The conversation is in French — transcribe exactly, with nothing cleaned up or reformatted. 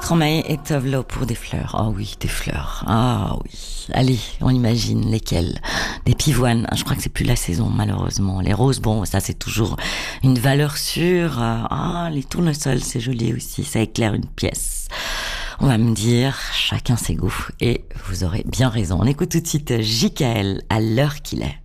Stromae et Tovlo pour des fleurs. Ah oui, des fleurs. Ah oui. Allez, on imagine lesquelles. Des pivoines. Je crois que c'est plus la saison, malheureusement. Les roses, bon, ça c'est toujours une valeur sûre. Ah, les tournesols, c'est joli aussi. Ça éclaire une pièce. On va me dire, chacun ses goûts. Et vous aurez bien raison. On écoute tout de suite J K L à l'heure qu'il est.